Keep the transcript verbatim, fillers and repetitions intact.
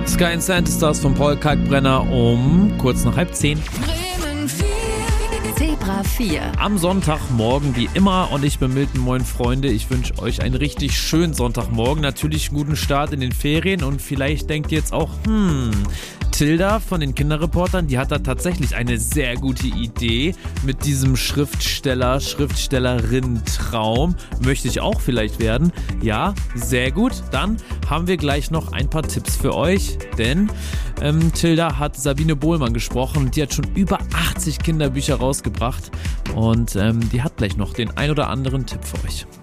Sky and Sand Stars von Paul Kalkbrenner um kurz nach halb zehn. Bremen vier. Zebra vier. Am Sonntagmorgen wie immer und ich bin Milton, moin Freunde. Ich wünsche euch einen richtig schönen Sonntagmorgen. Natürlich einen guten Start in den Ferien und vielleicht denkt ihr jetzt auch, hm, Tilda von den Kinderreportern, die hat da tatsächlich eine sehr gute Idee mit diesem Schriftsteller, Schriftstellerin-Traum. Möchte ich auch vielleicht werden? Ja, sehr gut. Dann haben wir gleich noch ein paar Tipps für euch, denn ähm, Tilda hat Sabine Bohlmann gesprochen. Die hat schon über achtzig Kinderbücher rausgebracht und ähm, die hat gleich noch den ein oder anderen Tipp für euch.